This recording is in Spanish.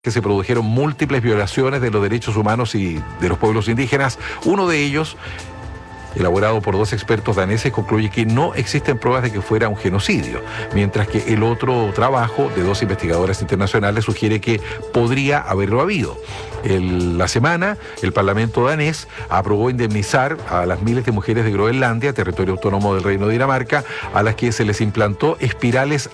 que se produjeron múltiples violaciones de los derechos humanos y de los pueblos indígenas. Uno de ellos, elaborado por 2 expertos daneses, concluye que no existen pruebas de que fuera un genocidio, mientras que el otro trabajo de 2 investigadoras internacionales sugiere que podría haberlo habido. La semana, el Parlamento danés aprobó indemnizar a las miles de mujeres de Groenlandia, territorio autónomo del Reino de Dinamarca, a las que se les implantó espirales